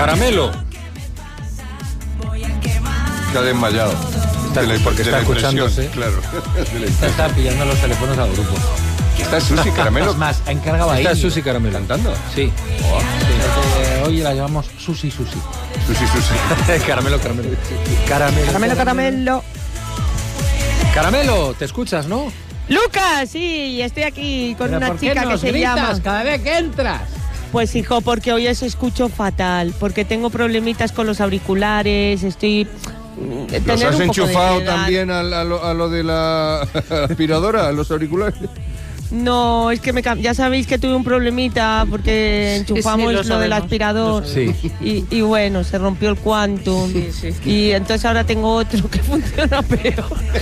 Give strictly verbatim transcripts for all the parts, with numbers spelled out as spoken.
Caramelo. Está desmayado. Está, de la, porque de está escuchándose. Claro. Está, está pillando los teléfonos al grupo. ¿Está Susi Caramelo? Es más, ha encargado ahí. ¿Está Susi Caramelo cantando? Sí. Oh, sí. Eh, hoy la llamamos Susi Susi. Susi Susi. Caramelo, caramelo. Caramelo, caramelo, caramelo. Caramelo, te escuchas, ¿no? Lucas, sí, estoy aquí con ¿Pero una por qué chica nos que se gritas llama... cada vez que entras? Pues hijo, porque hoy os escucho fatal, porque tengo problemitas con los auriculares, estoy... ¿Los has enchufado también a, a, lo, a lo de la aspiradora, a los auriculares? No, es que me, ya sabéis que tuve un problemita porque enchufamos sí, sí, lo, lo sabemos, del aspirador sí. y, y bueno, se rompió el Quantum sí, sí. y entonces ahora tengo otro que funciona peor.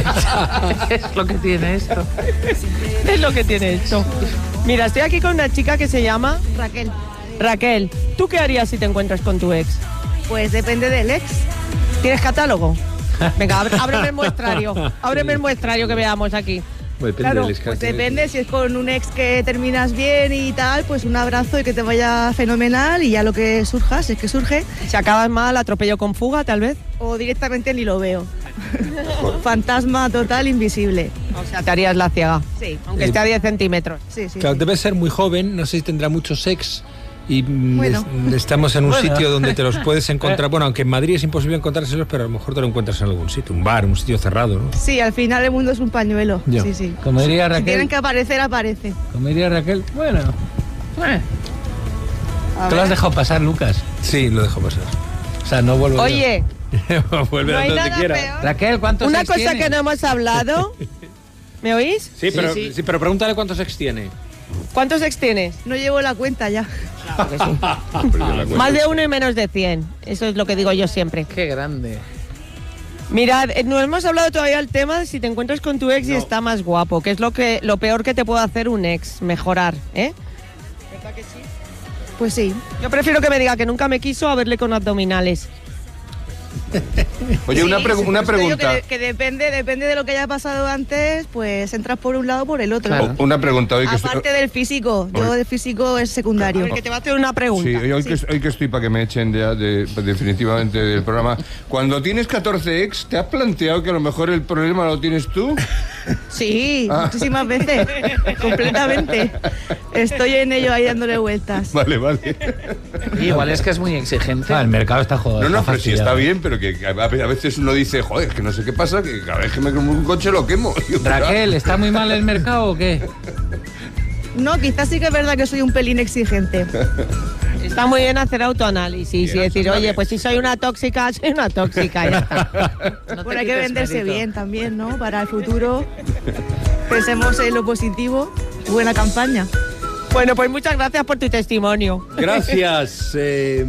Es lo que tiene esto. Es lo que tiene esto. Mira, estoy aquí con una chica que se llama... Raquel. Raquel, ¿tú qué harías si te encuentras con tu ex? Pues depende del ex. ¿Tienes catálogo? Venga, ábreme el muestrario. Ábreme el muestrario que veamos aquí. Pues depende, claro, del pues depende, si es con un ex que terminas bien y tal, pues un abrazo y que te vaya fenomenal y ya lo que surja, si es que surge. Si acabas mal, atropello con fuga, tal vez. O directamente ni lo veo. Fantasma total, invisible. O sea, te harías la ciega. Sí. Aunque esté a diez centímetros. Sí, sí. Claro, sí. debe ser muy joven, no sé si tendrá mucho sex. Y bueno. es, estamos en un bueno. sitio donde te los puedes encontrar. Bueno, aunque en Madrid es imposible encontrárselos, pero a lo mejor te lo encuentras en algún sitio, un bar, un sitio cerrado, ¿no? Sí, al final el mundo es un pañuelo. Yo. Sí, sí. Como diría Raquel. Si tienen que aparecer, aparece. Como diría Raquel, bueno. Eh. A ¿Te lo ver. has dejado pasar, Lucas? Sí, lo dejo pasar. O sea, no vuelvo. Oye, vuelve no hay donde nada quiera. peor. Raquel, ¿cuántos Una ex cosa tiene? que no hemos hablado. ¿Me oís? Sí, pero, Sí, sí. sí, pero pregúntale cuántos ex tiene. ¿Cuántos ex tienes? No llevo la cuenta ya. Más de uno y menos de cien. Eso es lo que digo yo siempre. Qué grande. Mirad, eh, no hemos hablado todavía del tema de si te encuentras con tu ex y está más guapo, que es lo que lo peor que te puede hacer un ex, mejorar, ¿eh? ¿Verdad que sí? Pues sí. Yo prefiero que me diga que nunca me quiso a verle con abdominales. Oye, una, Sí, pregu- sí, una por eso digo pregunta. Que, que depende, depende de lo que haya pasado antes, pues entras por un lado o por el otro. Claro. O- Una pregunta. Hoy que Aparte estoy, del físico, yo Hoy- el físico es secundario. A ver, que te va a hacer una pregunta. sí, hoy, hoy Sí. Que, hoy que estoy para que me echen de, de- definitivamente del programa. Cuando tienes catorce ex, ¿te has planteado que a lo mejor el problema lo tienes tú? Sí, Ah. muchísimas veces, completamente. Estoy en ello ahí dándole vueltas. Vale, vale. Y igual es que es muy exigente. Ah, el mercado está jodido. No, no, pero sí está bien, pero que a, a veces uno dice, joder, que no sé qué pasa, que cada vez que me como un coche lo quemo. Y yo, Raquel, ¿está muy mal el mercado o qué? No, quizás sí que es verdad que soy un pelín exigente. Está muy bien hacer autoanálisis Bien, y decir, está oye, bien. pues si soy una tóxica, soy una tóxica, ya está. No te Bueno, hay que quites venderse mérito. bien también, ¿no? Para el futuro. Pensemos en lo positivo. Buena campaña. Bueno, pues muchas gracias por tu testimonio. Gracias. Eh,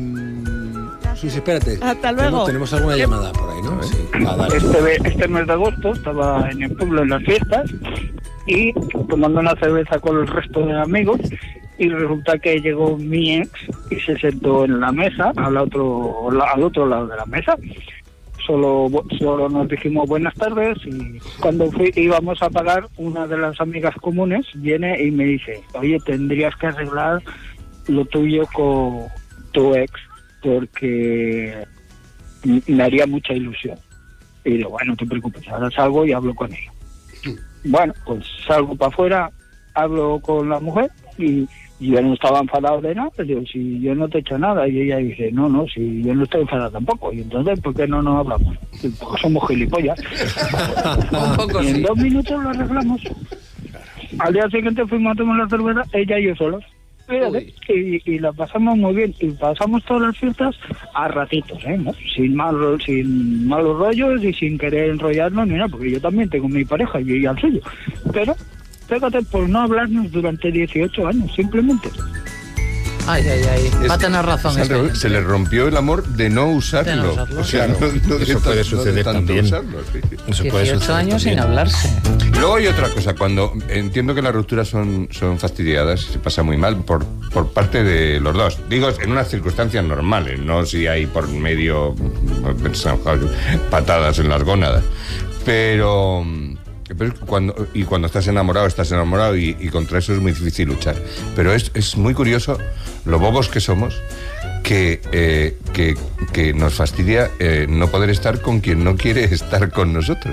Susi, espérate. Hasta luego. Tenemos, tenemos alguna llamada por ahí, ¿no? Sí. Ah, dale. Este, ve- este mes de agosto estaba en el pueblo en las fiestas y tomando una cerveza con el resto de amigos y resulta que llegó mi ex y se sentó en la mesa al otro al otro lado de la mesa. Solo, solo nos dijimos buenas tardes y cuando fui, íbamos a pagar, una de las amigas comunes viene y me dice, oye, tendrías que arreglar lo tuyo con tu ex porque me haría mucha ilusión. Y digo, bueno, no te preocupes, ahora salgo y hablo con ella. Bueno, pues salgo para afuera, hablo con la mujer y, y yo no estaba enfadado de nada. Digo, si yo no te he hecho nada. Y ella dice, no, no, si yo no estoy enfadado tampoco. Y entonces, ¿por qué no nos hablamos? Porque somos gilipollas. Un poco Y en sí. dos minutos lo arreglamos. Al día siguiente fuimos a tomar la cerveza, ella y yo solos. Fíjate, Y, y la pasamos muy bien y pasamos todas las fiestas a ratitos, ¿eh? ¿No? Sin malos, sin malos rollos y sin querer enrollarnos ni nada, porque yo también tengo mi pareja y ella el suyo. Pero, fíjate, por no hablarnos durante dieciocho años, simplemente. Ay, ay, ay. Va a tener razón. Se, este. le- se le rompió el amor de no usarlo. De no usarlo. O sea, Claro, no- no de eso tan- puede no de suceder tanto también. usarlo, sí. Eso puede dieciocho suceder años sin también. hablarse. Luego hay otra cosa, cuando entiendo que las rupturas son, son fastidiadas, se pasa muy mal por, por parte de los dos. Digo, en unas circunstancias normales, no si hay por medio patadas en las gónadas. Pero, pero cuando, y cuando estás enamorado, estás enamorado y, y contra eso es muy difícil luchar. Pero es, es muy curioso lo bobos que somos, que, eh, que, que nos fastidia eh, no poder estar con quien no quiere estar con nosotros.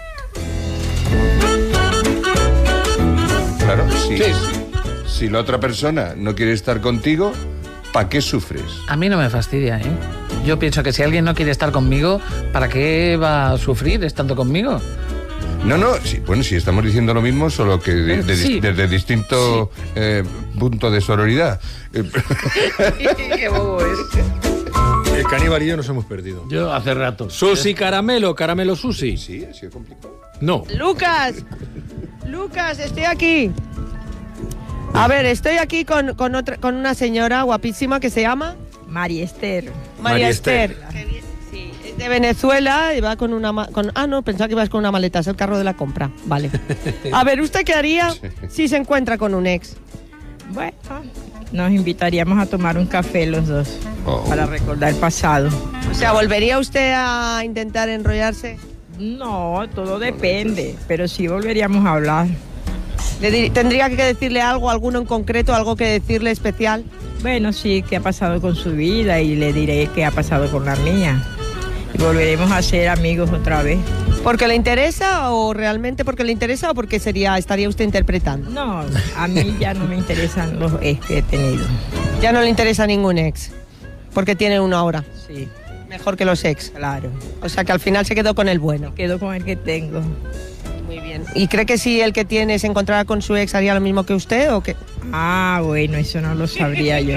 Claro, si, Sí. si la otra persona no quiere estar contigo, ¿para qué sufres? A mí no me fastidia, ¿eh? Yo pienso que si alguien no quiere estar conmigo, ¿para qué va a sufrir estando conmigo? No, no, sí, bueno, sí estamos diciendo lo mismo, solo que de- de- Sí. desde distinto eh, punto de sororidad. Eh, Qué bobo es. El caníbal y yo nos hemos perdido. Yo hace rato. Susi caramelo, caramelo sushi. sí, ha sido complicado. No. Lucas, Lucas, estoy aquí. A ver, estoy aquí con, con, otra, con una señora guapísima que se llama María Esther. María, María Esther. Esther. Que vi- sí, es de Venezuela y va con una... ma- Con, ah, no, pensaba que ibas con una maleta, es el carro de la compra. Vale. A ver, ¿usted qué haría si se encuentra con un ex? Bueno, nos invitaríamos a tomar un café los dos Oh. para recordar el pasado. O sea, ¿volvería usted a intentar enrollarse? No, todo depende, pero sí volveríamos a hablar. ¿Le di- ¿Tendría que decirle algo, alguno en concreto, algo que decirle especial? Bueno, sí, qué ha pasado con su vida y le diré qué ha pasado con la mía. Y volveremos a ser amigos otra vez. ¿Porque le interesa o realmente porque le interesa o porque sería estaría usted interpretando? No, a mí ya no me interesan los ex que he tenido. Ya no le interesa ningún ex, porque tiene uno ahora, Sí, mejor que los ex. claro. O sea que al final se quedó con el bueno. Quedo con el que tengo. Muy bien. ¿Y cree que si el que tiene se encontrara con su ex haría lo mismo que usted o qué? Ah, bueno, eso no lo sabría yo.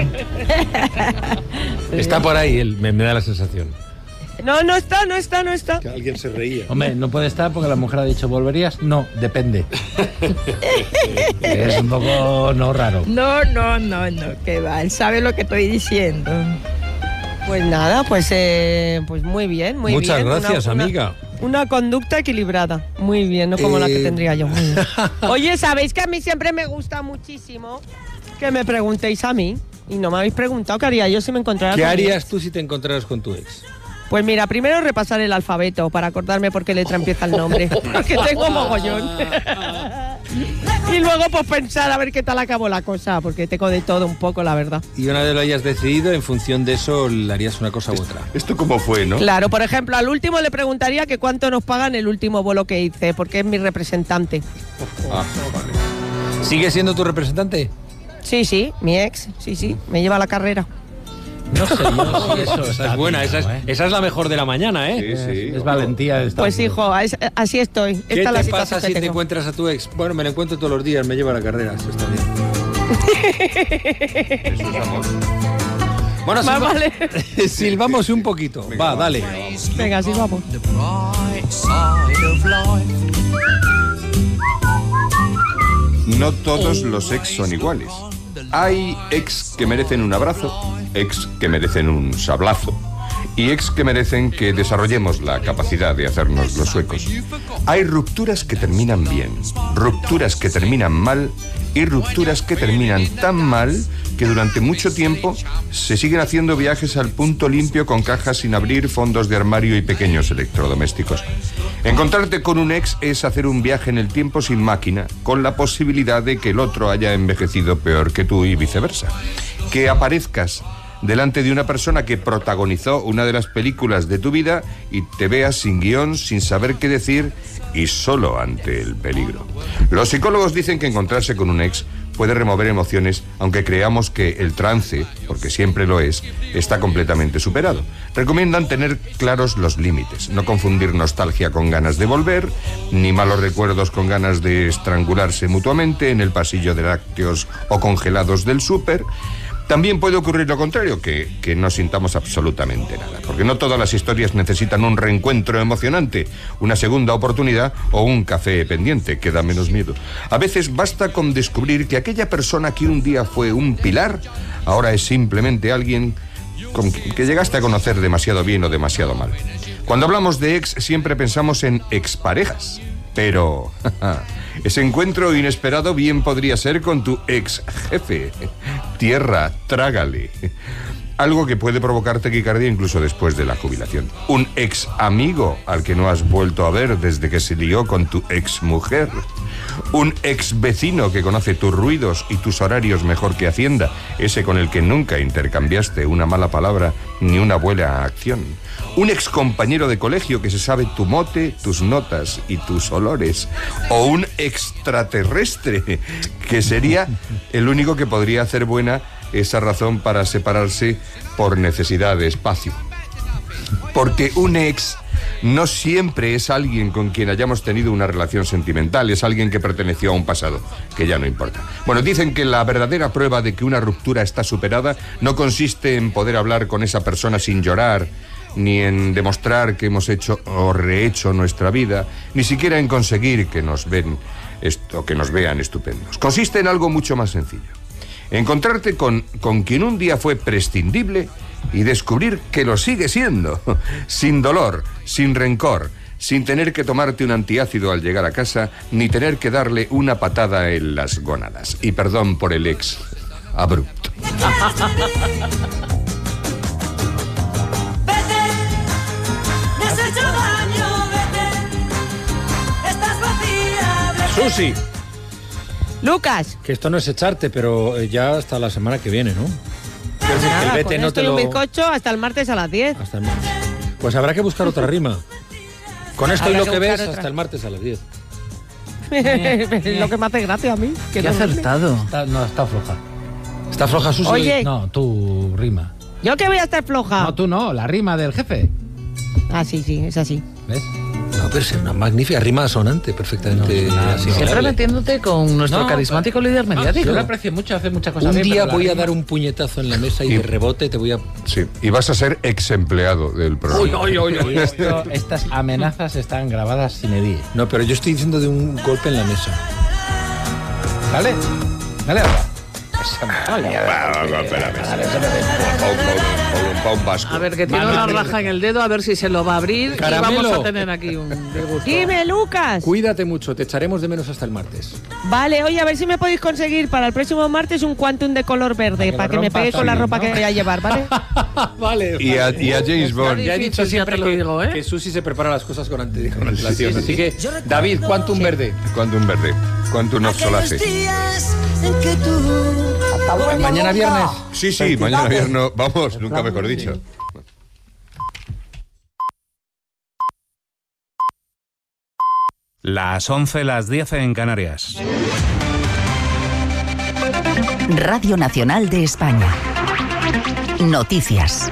Está por ahí, él, me, me da la sensación. No, no está, no está, no está. Que alguien se reía. Hombre, no puede estar porque la mujer ha dicho, ¿volverías? No, depende. Es un poco no raro. No, no, no, no, que va. Él sabe lo que estoy diciendo. Pues nada, pues eh, pues muy bien, muy Muchas bien. gracias, Una- una- amiga. Una conducta equilibrada. Muy bien, no como la que Eh. tendría yo. Muy bien. Oye, ¿sabéis que a mí siempre me gusta muchísimo que me preguntéis a mí? Y no me habéis preguntado qué haría yo si me encontrara ¿Qué con mi harías ex. tú si te encontraras con tu ex? Pues mira, primero repasar el alfabeto para acordarme por qué letra empieza el nombre. Porque tengo mogollón. Y luego pues pensar a ver qué tal acabó la cosa, porque tengo de todo un poco, la verdad. Y una vez lo hayas decidido, en función de eso, le harías una cosa u otra. ¿Esto cómo fue, no? Claro, por ejemplo, al último le preguntaría que cuánto nos pagan el último vuelo que hice, porque es mi representante. Ah, vale. ¿Sigue siendo tu representante? Sí, sí, mi ex, sí, sí, me lleva a la carrera. No sé yo si eso Esa está es buena, bien, esa es, ¿eh? esa es la mejor de la mañana, ¿eh? Sí, sí. Es valentía. de estar- Pues hijo, es- así estoy. ¿Qué Esta es la te situación pasa que si te tengo. encuentras a tu ex? Bueno, me lo encuentro todos los días, me lleva a la carrera, eso está bien. Eso es amor. Bueno, Más silba- vale. silbamos un poquito. Va, dale. Venga, sí, vamos. No todos los ex son iguales. Hay ex que merecen un abrazo, ex que merecen un sablazo y ex que merecen que desarrollemos la capacidad de hacernos los suecos. Hay rupturas que terminan bien, rupturas que terminan mal y rupturas que terminan tan mal que durante mucho tiempo se siguen haciendo viajes al punto limpio con cajas sin abrir, fondos de armario y pequeños electrodomésticos. Encontrarte con un ex es hacer un viaje en el tiempo sin máquina, con la posibilidad de que el otro haya envejecido peor que tú y viceversa. Que aparezcas delante de una persona que protagonizó una de las películas de tu vida y te veas sin guión, sin saber qué decir y solo ante el peligro. Los psicólogos dicen que encontrarse con un ex puede remover emociones, aunque creamos que el trance, porque siempre lo es, está completamente superado. Recomiendan tener claros los límites, no confundir nostalgia con ganas de volver, ni malos recuerdos con ganas de estrangularse mutuamente en el pasillo de lácteos o congelados del súper. También puede ocurrir lo contrario, que, que no sintamos absolutamente nada, porque no todas las historias necesitan un reencuentro emocionante, una segunda oportunidad o un café pendiente, que da menos miedo. A veces basta con descubrir que aquella persona que un día fue un pilar, ahora es simplemente alguien con que llegaste a conocer demasiado bien o demasiado mal. Cuando hablamos de ex siempre pensamos en exparejas, pero ese encuentro inesperado bien podría ser con tu ex jefe. Tierra, trágale. Algo que puede provocar taquicardia incluso después de la jubilación. Un ex amigo al que no has vuelto a ver desde que se lió con tu ex mujer. Un ex vecino que conoce tus ruidos y tus horarios mejor que Hacienda, ese con el que nunca intercambiaste una mala palabra ni una buena acción. Un ex compañero de colegio que se sabe tu mote, tus notas y tus olores. O un extraterrestre que sería el único que podría hacer buena esa razón para separarse por necesidad de espacio. Porque un ex no siempre es alguien con quien hayamos tenido una relación sentimental, es alguien que perteneció a un pasado, que ya no importa. Bueno, dicen que la verdadera prueba de que una ruptura está superada no consiste en poder hablar con esa persona sin llorar, ni en demostrar que hemos hecho o rehecho nuestra vida, ni siquiera en conseguir que nos ven esto, que nos vean estupendos. Consiste en algo mucho más sencillo. Encontrarte con, con quien un día fue prescindible y descubrir que lo sigue siendo, sin dolor, sin rencor, sin tener que tomarte un antiácido al llegar a casa, ni tener que darle una patada en las gónadas. Y perdón por el ex abrupto. Susi, Lucas. que esto no es echarte, pero eh, ya hasta la semana que viene, ¿no? Pues Que el nada, vete con no esto te y un lo- bizcocho hasta el martes a las diez. Hasta el martes. Pues habrá que buscar otra rima. Con esto Habrá y lo que que buscar ves, otra. hasta el martes a las diez. Lo que me hace gracia a mí. Que Qué no duerme. acertado. Está- no, está floja. ¿Está floja, Susi? Oye. No, tu rima. Yo que voy a estar floja. No, tú no, la rima del jefe. Ah, sí, sí, es así. ¿Ves? No, pero es una magnífica rima sonante, perfectamente No, nada, asimilable. Siempre metiéndote con nuestro No, carismático líder mediático. Yo lo aprecio mucho, hace muchas cosas Un bien, día pero la voy a rima- dar un puñetazo en la mesa y Y- de rebote te voy a... Sí, y vas a ser ex empleado del programa. Uy, uy, uy, uy. Esto- estas amenazas están grabadas sin edie. No, pero yo estoy diciendo de un golpe en la mesa. ¿Vale? Dale ahora. Pa un vasco. A ver, que tiene una raja en el dedo, a ver si se lo va a abrir Caramelo. y vamos a tener aquí un disgusto. Dime, Lucas. Cuídate mucho, te echaremos de menos hasta el martes. Vale, oye, a ver si me podéis conseguir para el próximo martes un Quantum de color verde, que para lo que me rompas pegue con la también, ropa ¿no? que voy a llevar, ¿vale? Vale. Y a, y a James Bond. Ya he dicho Ya siempre te lo que, digo, ¿eh? que Susi se prepara las cosas con, ante, con antelación. Así que, David, Quantum verde. Quantum verde. Quantum of Solace. Mañana viernes. Sí, sí, mañana viernes. Vamos, nunca mejor dicho. Las once, las diez en Canarias. Radio Nacional de España. Noticias.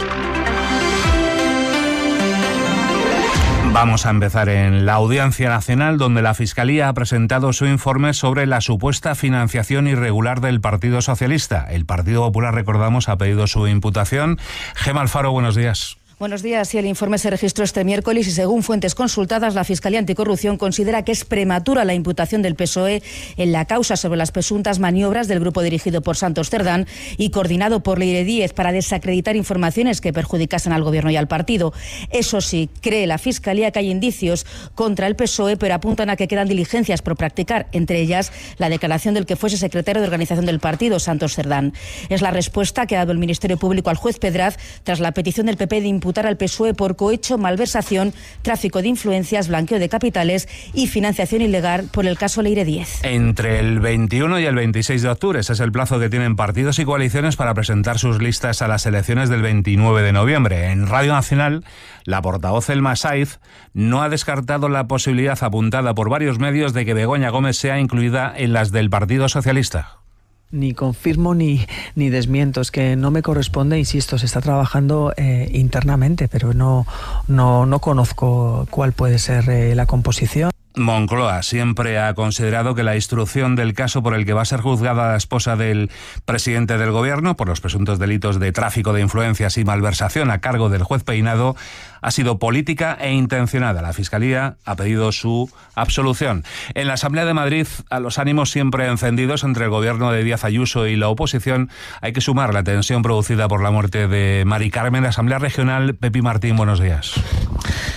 Vamos a empezar en la Audiencia Nacional, donde la Fiscalía ha presentado su informe sobre la supuesta financiación irregular del Partido Socialista. El Partido Popular, recordamos, ha pedido su imputación. Gema Alfaro, buenos días. Buenos días. Sí, el informe se registró este miércoles y según fuentes consultadas, la Fiscalía Anticorrupción considera que es prematura la imputación del P S O E en la causa sobre las presuntas maniobras del grupo dirigido por Santos Cerdán y coordinado por Leire Díez para desacreditar informaciones que perjudicasen al Gobierno y al partido. Eso sí, cree la Fiscalía que hay indicios contra el P S O E, pero apuntan a que quedan diligencias por practicar, entre ellas la declaración del que fuese secretario de organización del partido, Santos Cerdán. Es la respuesta que ha dado el Ministerio Público al juez Pedraz tras la petición del P P de imputar al P S O E por cohecho, malversación, tráfico de influencias, blanqueo de capitales y financiación ilegal por el caso Leire Díez. Entre el veintiuno y el veintiséis de octubre, ese es el plazo que tienen partidos y coaliciones para presentar sus listas a las elecciones del veintinueve de noviembre. En Radio Nacional, la portavoz Elma Saiz no ha descartado la posibilidad apuntada por varios medios de que Begoña Gómez sea incluida en las del Partido Socialista. Ni confirmo ni, ni desmiento, es que no me corresponde, insisto, se está trabajando eh, internamente, pero no, no, no conozco cuál puede ser eh, la composición. Moncloa siempre ha considerado que la instrucción del caso por el que va a ser juzgada la esposa del presidente del gobierno por los presuntos delitos de tráfico de influencias y malversación a cargo del juez Peinado ha sido política e intencionada. La Fiscalía ha pedido su absolución. En la Asamblea de Madrid, a los ánimos siempre encendidos entre el gobierno de Díaz Ayuso y la oposición, hay que sumar la tensión producida por la muerte de Mari Carmen. La Asamblea Regional, Pepi Martín, buenos días.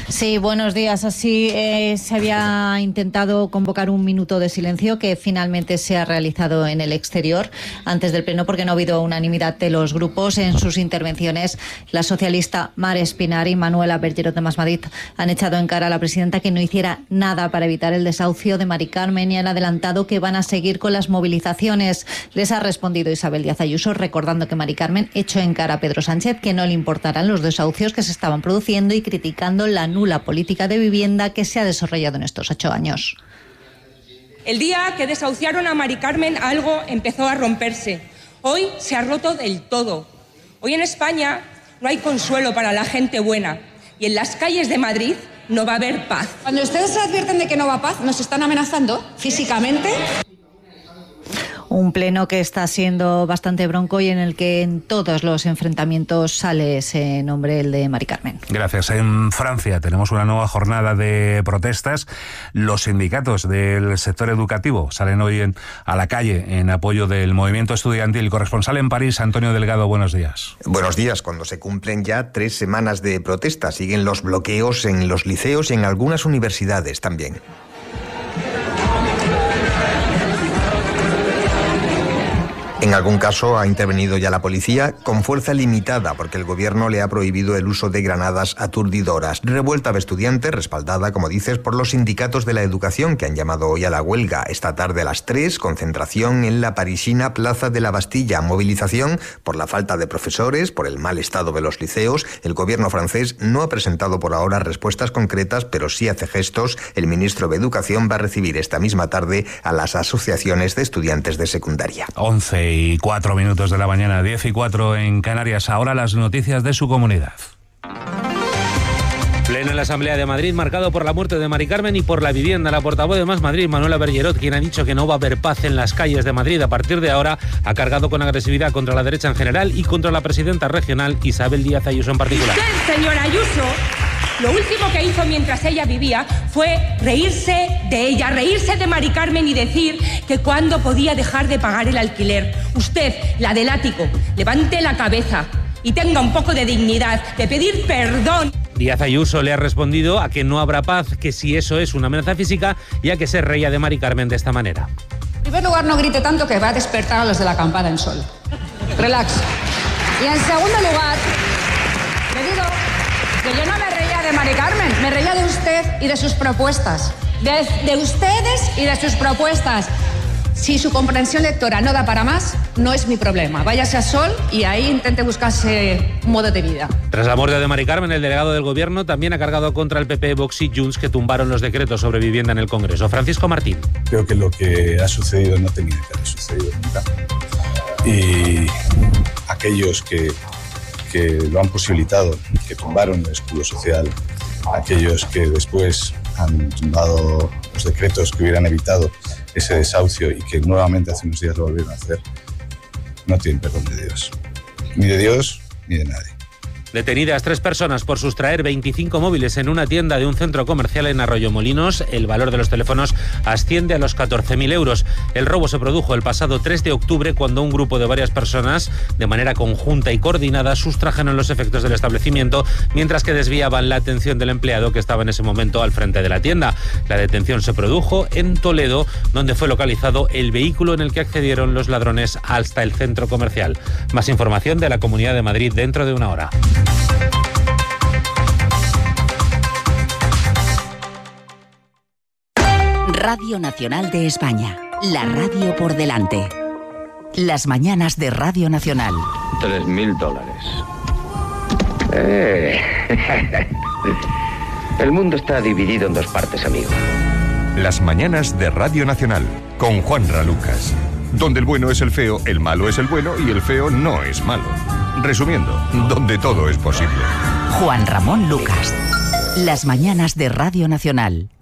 Sí, buenos días. Así eh, se había intentado convocar un minuto de silencio que finalmente se ha realizado en el exterior antes del pleno porque no ha habido unanimidad de los grupos. En sus intervenciones, la socialista Mar Espinar y Manuela Bergerot de Más Madrid han echado en cara a la presidenta que no hiciera nada para evitar el desahucio de Mari Carmen y han adelantado que van a seguir con las movilizaciones. Les ha respondido Isabel Díaz Ayuso recordando que Mari Carmen echó en cara a Pedro Sánchez que no le importarán los desahucios que se estaban produciendo y criticando la nula política de vivienda que se ha desarrollado en estos ocho años. El día que desahuciaron a Mari Carmen algo empezó a romperse. Hoy se ha roto del todo. Hoy en España no hay consuelo para la gente buena y en las calles de Madrid no va a haber paz. Cuando ustedes se advierten de que no va a paz, ¿nos están amenazando físicamente? Un pleno que está siendo bastante bronco y en el que en todos los enfrentamientos sale ese nombre, el de Mari Carmen. Gracias. En Francia tenemos una nueva jornada de protestas. Los sindicatos del sector educativo salen hoy en, a la calle en apoyo del movimiento estudiantil. Corresponsal en París, Antonio Delgado, buenos días. Buenos días. Cuando se cumplen ya tres semanas de protesta, siguen los bloqueos en los liceos y en algunas universidades también. En algún caso ha intervenido ya la policía con fuerza limitada porque el gobierno le ha prohibido el uso de granadas aturdidoras. Revuelta de estudiantes respaldada, como dices, por los sindicatos de la educación que han llamado hoy a la huelga. Esta tarde a las tres, concentración en la parisina Plaza de la Bastilla. Movilización por la falta de profesores, por el mal estado de los liceos. El gobierno francés no ha presentado por ahora respuestas concretas, pero sí hace gestos. El ministro de Educación va a recibir esta misma tarde a las asociaciones de estudiantes de secundaria. once y cuatro minutos de la mañana, diez y cuatro en Canarias. Ahora las noticias de su comunidad. Pleno en la Asamblea de Madrid, marcado por la muerte de Mari Carmen y por la vivienda. La portavoz de Más Madrid, Manuela Bergerot, quien ha dicho que no va a haber paz en las calles de Madrid a partir de ahora, ha cargado con agresividad contra la derecha en general y contra la presidenta regional, Isabel Díaz Ayuso, en particular. Usted, señora Ayuso, lo último que hizo mientras ella vivía fue reírse de ella, reírse de Mari Carmen y decir que cuándo podía dejar de pagar el alquiler. Usted, la del ático, levante la cabeza y tenga un poco de dignidad, de pedir perdón. Díaz Ayuso le ha respondido a que no habrá paz, que si eso es una amenaza física, y a que se reía de Mari Carmen de esta manera. En primer lugar, no grite tanto que va a despertar a los de la acampada en sol. Relax. Y en segundo lugar, le digo que yo no me reía de Mari Carmen, me reía de usted y de sus propuestas. De, de ustedes y de sus propuestas. Si su comprensión lectora no da para más, no es mi problema. Váyase a Sol y ahí intente buscarse un modo de vida. Tras la muerte de Mari Carmen, el delegado del Gobierno también ha cargado contra el P P, Vox y Junts, que tumbaron los decretos sobre vivienda en el Congreso. Francisco Martín. Creo que lo que ha sucedido no tenía que haber sucedido nunca. Y aquellos que, que lo han posibilitado, que tumbaron el escudo social, aquellos que después han tumbado los decretos que hubieran evitado ese desahucio y que nuevamente hace unos días lo volvieron a hacer, no tienen perdón de Dios. Ni de Dios, ni de nadie. Detenidas tres personas por sustraer veinticinco móviles en una tienda de un centro comercial en Arroyomolinos. El valor de los teléfonos asciende a los catorce mil euros. El robo se produjo el pasado tres de octubre cuando un grupo de varias personas, de manera conjunta y coordinada, sustrajeron los efectos del establecimiento mientras que desviaban la atención del empleado que estaba en ese momento al frente de la tienda. La detención se produjo en Toledo, donde fue localizado el vehículo en el que accedieron los ladrones hasta el centro comercial. Más información de la Comunidad de Madrid dentro de una hora. Radio Nacional de España, la radio por delante. Las mañanas de Radio Nacional. Tres mil dólares. Eh. El mundo está dividido en dos partes, amigo. Las mañanas de Radio Nacional, con Juanra Lucas. Donde el bueno es el feo, el malo es el bueno y el feo no es malo. Resumiendo, donde todo es posible. Juan Ramón Lucas. Las mañanas de Radio Nacional.